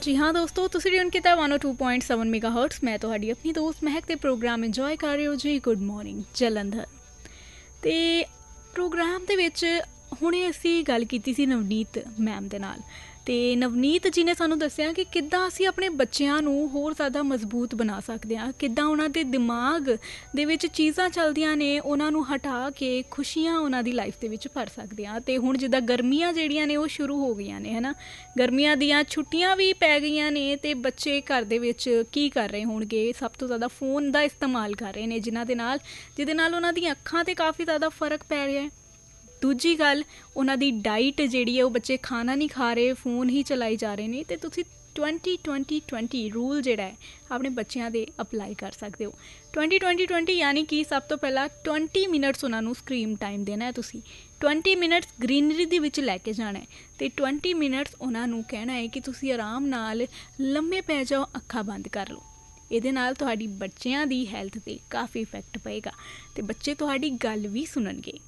जी हाँ दोस्तों, तुसीं ट्यून कीता 102.7 मेगाहर्ट्ज़। मैं तुहाडी अपनी दोस्त महक ते प्रोग्राम इंजॉय कर रहे हो जी गुड मॉर्निंग जलंधर। ते प्रोग्राम ਦੇ ਵਿੱਚ ਹੁਣੇ ਅਸੀਂ ਗੱਲ ਕੀਤੀ ਸੀ ਨਵਨੀਤ ਮੈਮ ਦੇ ਨਾਲ ਤੇ ਨਵਨੀਤ ਜੀ ਨੇ ਸਾਨੂੰ ਦੱਸਿਆ ਕਿ ਕਿੱਦਾਂ ਅਸੀਂ ਆਪਣੇ ਬੱਚਿਆਂ ਨੂੰ ਹੋਰ ਜ਼ਿਆਦਾ ਮਜ਼ਬੂਤ ਬਣਾ ਸਕਦੇ ਹਾਂ, ਕਿੱਦਾਂ ਉਹਨਾਂ ਦੇ ਦਿਮਾਗ ਦੇ ਵਿੱਚ ਚੀਜ਼ਾਂ ਚੱਲਦੀਆਂ ਨੇ ਉਹਨਾਂ ਨੂੰ ਹਟਾ ਕੇ ਖੁਸ਼ੀਆਂ ਉਹਨਾਂ ਦੀ ਲਾਈਫ ਦੇ ਵਿੱਚ ਭਰ ਸਕਦੇ ਹਾਂ। ਅਤੇ ਹੁਣ ਜਿੱਦਾਂ ਗਰਮੀਆਂ ਜਿਹੜੀਆਂ ਨੇ ਉਹ ਸ਼ੁਰੂ ਹੋ ਗਈਆਂ ਨੇ ਹੈ ਨਾ, ਗਰਮੀਆਂ ਦੀਆਂ ਛੁੱਟੀਆਂ ਵੀ ਪੈ ਗਈਆਂ ਨੇ ਅਤੇ ਬੱਚੇ ਘਰ ਦੇ ਵਿੱਚ ਕੀ ਕਰ ਰਹੇ ਹੋਣਗੇ, ਸਭ ਤੋਂ ਜ਼ਿਆਦਾ ਫੋਨ ਦਾ ਇਸਤੇਮਾਲ ਕਰ ਰਹੇ ਨੇ ਜਿਹਦੇ ਨਾਲ ਉਹਨਾਂ ਦੀਆਂ ਅੱਖਾਂ 'ਤੇ ਕਾਫੀ ਜ਼ਿਆਦਾ ਫਰਕ ਪੈ ਰਿਹਾ ਹੈ। ਦੂਜੀ ਗੱਲ, ਉਹਨਾਂ ਦੀ ਡਾਈਟ ਜਿਹੜੀ ਹੈ ਉਹ ਬੱਚੇ ਖਾਣਾ ਨਹੀਂ ਖਾ ਰਹੇ, ਫੋਨ ਹੀ ਚਲਾਈ ਜਾ ਰਹੇ ਨੇ। ਅਤੇ ਤੁਸੀਂ 20-20-20 ਰੂਲ ਜਿਹੜਾ ਹੈ ਆਪਣੇ ਬੱਚਿਆਂ ਦੇ ਅਪਲਾਈ ਕਰ ਸਕਦੇ ਹੋ। 20-20-20 ਯਾਨੀ ਕਿ ਸਭ ਤੋਂ ਪਹਿਲਾਂ 20 ਮਿੰਟਸ ਉਹਨਾਂ ਨੂੰ ਸਕਰੀਨ ਟਾਈਮ ਦੇਣਾ ਹੈ। ਤੁਸੀਂ 20 ਮਿੰਟਸ ਗਰੀਨਰੀ ਦੇ ਵਿੱਚ ਲੈ ਕੇ ਜਾਣਾ ਹੈ ਅਤੇ 20 ਮਿੰਟਸ ਉਹਨਾਂ ਨੂੰ ਕਹਿਣਾ ਹੈ ਕਿ ਤੁਸੀਂ ਆਰਾਮ ਨਾਲ ਲੰਮੇ ਪੈ ਜਾਓ, ਅੱਖਾਂ ਬੰਦ ਕਰ ਲਓ। ਇਹਦੇ ਨਾਲ ਤੁਹਾਡੀ ਬੱਚਿਆਂ ਦੀ ਹੈਲਥ 'ਤੇ ਕਾਫੀ ਇਫੈਕਟ ਪਏਗਾ ਅਤੇ ਬੱਚੇ ਤੁਹਾਡੀ ਗੱਲ ਵੀ ਸੁਣਨਗੇ।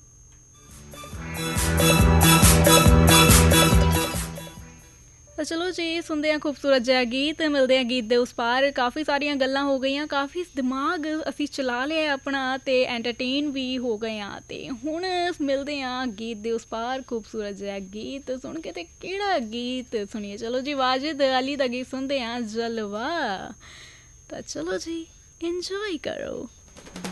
ਤਾਂ ਚਲੋ ਜੀ, ਸੁਣਦੇ ਹਾਂ ਖੂਬਸੂਰਤ ਜਿਹਾ ਗੀਤ, ਮਿਲਦੇ ਹਾਂ ਗੀਤ ਦੇ ਉਸ ਪਾਰ। ਕਾਫੀ ਸਾਰੀਆਂ ਗੱਲਾਂ ਹੋ ਗਈਆਂ, ਕਾਫੀ ਦਿਮਾਗ ਅਸੀਂ ਚਲਾ ਲਿਆ ਆਪਣਾ ਅਤੇ ਐਂਟਰਟੇਨ ਵੀ ਹੋ ਗਏ ਹਾਂ। ਅਤੇ ਹੁਣ ਮਿਲਦੇ ਹਾਂ ਗੀਤ ਦੇ ਉਸ ਪਾਰ। ਖੂਬਸੂਰਤ ਜਿਹਾ ਗੀਤ ਸੁਣ ਕੇ, ਅਤੇ ਕਿਹੜਾ ਗੀਤ ਸੁਣੀਏ? ਚਲੋ ਜੀ, ਵਾਜਿਦ ਅਲੀ ਦਾ ਗੀਤ ਸੁਣਦੇ ਹਾਂ, ਜਲਵਾ। ਤਾਂ ਚਲੋ ਜੀ, ਇੰਜੋਏ ਕਰੋ।